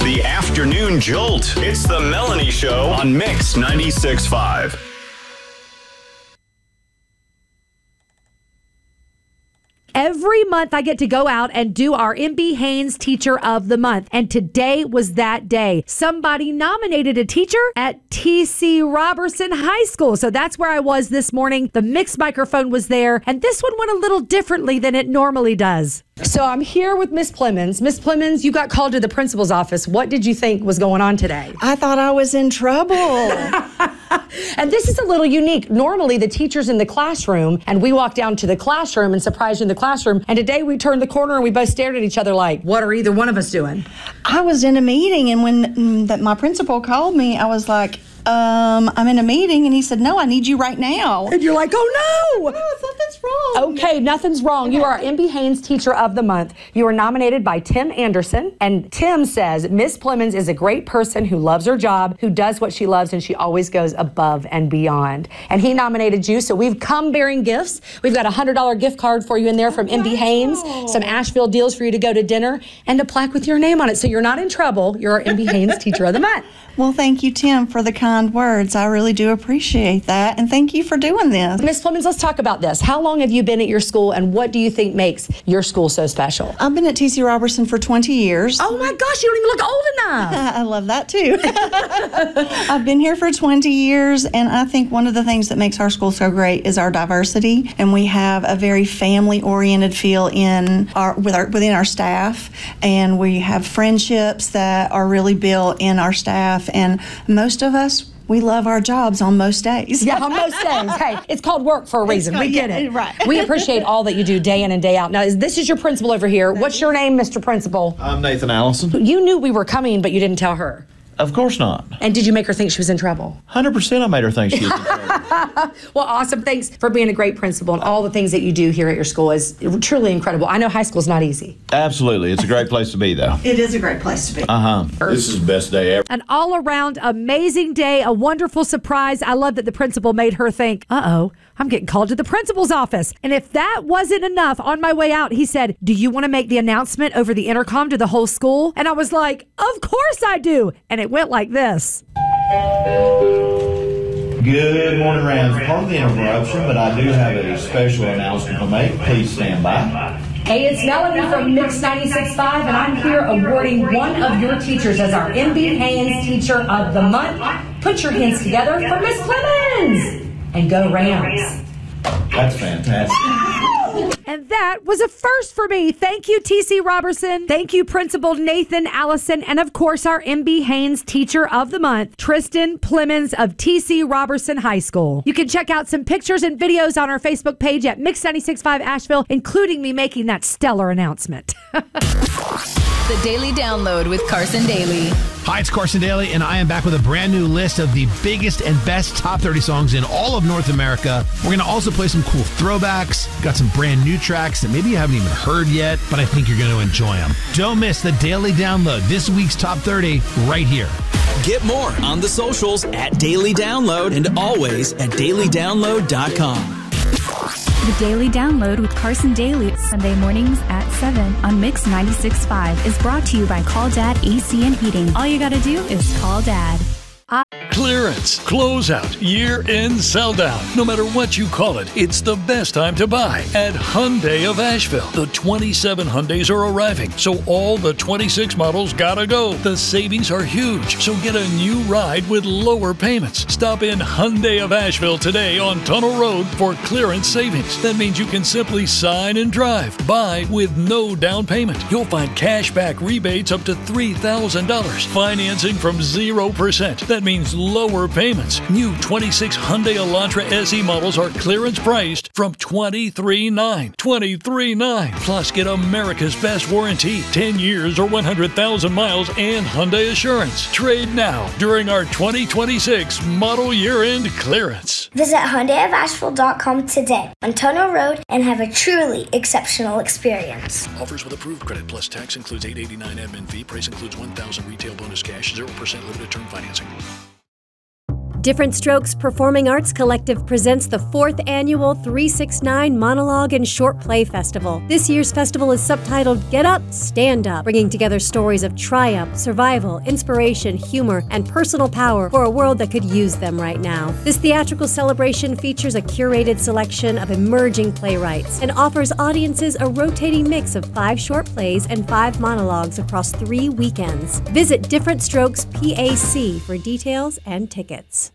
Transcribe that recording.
The afternoon jolt. It's the Melanie Show on Mix 96.5. Every month I get to go out and do our MB Haynes Teacher of the Month. And today was that day. Somebody nominated a teacher at T.C. Robertson High School. So that's where I was this morning. The mixed microphone was there. And this one went a little differently than it normally does. So I'm here with Miss Plemons. Miss Plemons, you got called to the principal's office. What did you think was going on today? I thought I was in trouble. And this is a little unique. Normally, the teacher's in the classroom, and we walk down to the classroom and surprise you in the classroom. And today, we turned the corner and we both stared at each other like, what are either one of us doing? I was in a meeting, and when my principal called me, I was like, I'm in a meeting, and he said, no, I need you right now. And you're like, oh no! Oh, something's wrong. Okay, nothing's wrong. You are MB Haynes Teacher of the Month. You are nominated by Tim Anderson, and Tim says, Miss Plemons is a great person who loves her job, who does what she loves, and she always goes above and beyond. And he nominated you, so we've come bearing gifts. We've got a $100 gift card for you in there from MB Haynes, some Asheville deals for you to go to dinner, and a plaque with your name on it. So you're not in trouble. You're our MB Haynes Teacher of the Month. Well, thank you, Tim, for the kind words. I really do appreciate that, and thank you for doing this. Miss Plemons, let's talk about this. How long have you been at your school, and what do you think makes your school so special? I've been at T.C. Robertson for 20 years. Oh my gosh, you don't even look old enough. I love that too. I've been here for 20 years, and I think one of the things that makes our school so great is our diversity, and we have a very family-oriented feel within our staff, and we have friendships that are really built in our staff, and most of us, we love our jobs on most days. Yeah, on most days. Hey, it's called work for a reason. We get it. Right. We appreciate all that you do day in and day out. Now, this is your principal over here. What's your name, Mr. Principal? I'm Nathan Allison. You knew we were coming, but you didn't tell her. Of course not. And did you make her think she was in trouble? 100% I made her think she was in trouble. Well, awesome. Thanks for being a great principal, and all the things that you do here at your school is truly incredible. I know high school's not easy. Absolutely. It's a great place to be, though. It is a great place to be. This is the best day ever. An all-around amazing day, a wonderful surprise. I love that the principal made her think, uh-oh, I'm getting called to the principal's office. And if that wasn't enough, on my way out, he said, do you want to make the announcement over the intercom to the whole school? And I was like, of course I do. And it went like this. Good morning, Rams. Pardon the interruption, but I do have a special announcement to make. Please stand by. Hey, it's Melanie from Mix 96.5, and I'm here awarding one of your teachers as our MB Haynes Teacher of the Month. Put your hands together for Miss Plemons, and go Rams. That's fantastic. And that was a first for me. Thank you, T.C. Robertson. Thank you, Principal Nathan Allison. And of course, our MB Haynes Teacher of the Month, Tristan Plemons of T.C. Robertson High School. You can check out some pictures and videos on our Facebook page at Mix 96.5 Asheville, including me making that stellar announcement. The Daily Download with Carson Daly. Hi, it's Carson Daly, and I am back with a brand new list of the biggest and best top 30 songs in all of North America. We're going to also play some cool throwbacks. Got some brand new tracks that maybe you haven't even heard yet, but I think you're going to enjoy them. Don't miss the Daily Download, this week's top 30, right here. Get more on the socials at Daily Download and always at dailydownload.com. The Daily Download with Carson Daly, Sunday mornings at 7 on Mix 96.5 is brought to you by Call Dad AC and Heating. All you gotta do is call Dad. Clearance, closeout, year-end sell-down. No matter what you call it, it's the best time to buy at Hyundai of Asheville. The 27 Hyundais are arriving, so all the 26 models gotta go. The savings are huge, so get a new ride with lower payments. Stop in Hyundai of Asheville today on Tunnel Road for clearance savings. That means you can simply sign and drive. Buy with no down payment. You'll find cash-back rebates up to $3,000. Financing from 0%. That means lower payments. New 26 Hyundai Elantra SE models are clearance priced from $23,900. $23,900. Plus, get America's best warranty, 10 years or 100,000 miles, and Hyundai Assurance. Trade now during our 2026 model year-end clearance. Visit HyundaiofAsheville.com today on Tunnel Road and have a truly exceptional experience. Offers with approved credit plus tax includes $889 admin fee. Price includes $1,000 retail bonus cash, 0% limited term financing. Different Strokes Performing Arts Collective presents the 4th annual 369 Monologue and Short Play Festival. This year's festival is subtitled Get Up, Stand Up, bringing together stories of triumph, survival, inspiration, humor, and personal power for a world that could use them right now. This theatrical celebration features a curated selection of emerging playwrights and offers audiences a rotating mix of 5 short plays and 5 monologues across 3 weekends. Visit Different Strokes PAC for details and tickets.